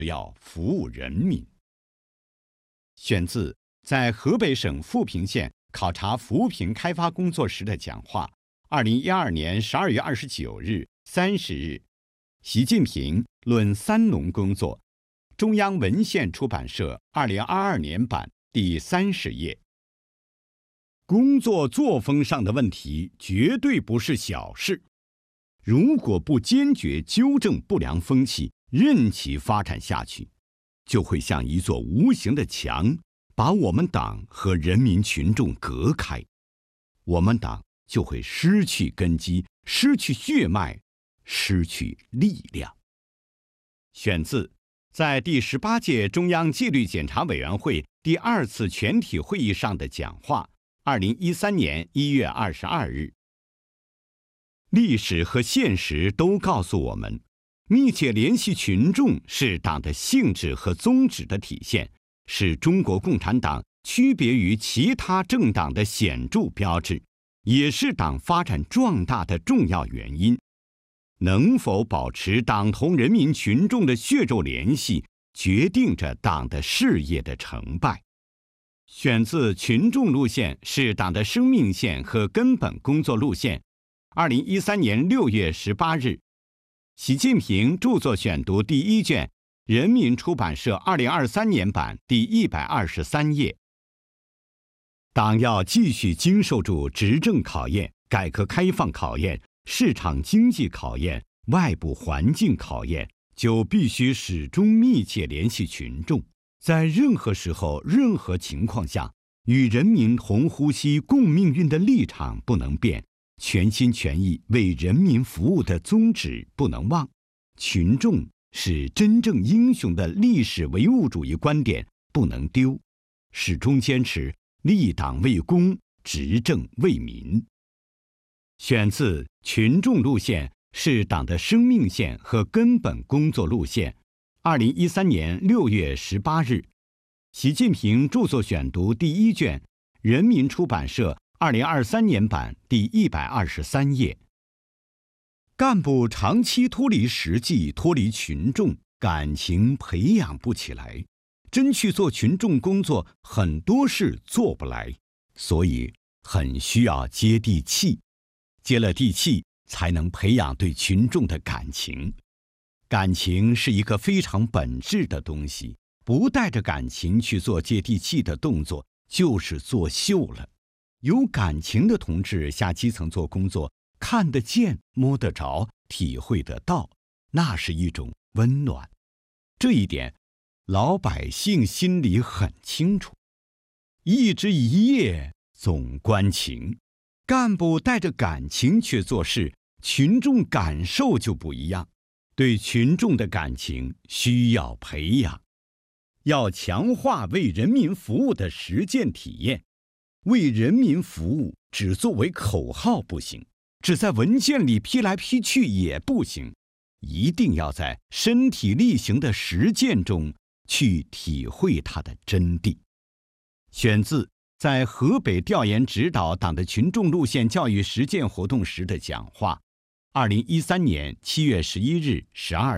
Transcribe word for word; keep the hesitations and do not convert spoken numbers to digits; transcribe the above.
要服务人民。选自在河北省富平县考察扶贫开发工作时的讲话，二零一二年十二月二十九日、三十日，习近平论三农工作，中央文献出版社二零二二年版第三十页。工作作风上的问题绝对不是小事，如果不坚决纠正不良风气，任其发展下去，就会像一座无形的墙，把我们党和人民群众隔开，我们党就会失去根基，失去血脉，失去力量。选自在第十八届中央纪律检查委员会第二次全体会议上的讲话，二零一三年一月二十二日。历史和现实都告诉我们，密切联系群众是党的性质和宗旨的体现，是中国共产党区别于其他政党的显著标志，也是党发展壮大的重要原因。能否保持党同人民群众的血肉联系，决定着党的事业的成败。选自群众路线是党的生命线和根本工作路线，二零一三年六月十八日，习近平著作选读第一卷，人民出版社二零二三年版第一百二十三页。党要继续经受住执政考验、改革开放考验、市场经济考验、外部环境考验，就必须始终密切联系群众，在任何时候、任何情况下，与人民同呼吸共命运的立场不能变，全心全意为人民服务的宗旨不能忘，群众是真正英雄的历史唯物主义观点不能丢，始终坚持立党为公、执政为民。选自群众路线是党的生命线和根本工作路线，二零一三年六月十八日，习近平著作选读第一卷，人民出版社二零二三年版第一百二十三页。干部长期脱离实际、脱离群众，感情培养不起来，真去做群众工作，很多事做不来，所以很需要接地气。接了地气，才能培养对群众的感情。感情是一个非常本质的东西，不带着感情去做接地气的动作，就是作秀了。有感情的同志下基层做工作，看得见、摸得着、体会得到，那是一种温暖。这一点，老百姓心里很清楚。一枝一叶总关情，干部带着感情去做事，群众感受就不一样。对群众的感情需要培养，要强化为人民服务的实践体验。为人民服务只作为口号不行，只在文件里批来批去也不行，一定要在身体力行的实践中去体会它的真谛。选自在河北调研指导党的群众路线教育实践活动时的讲话，二零一三年七月十一日、十二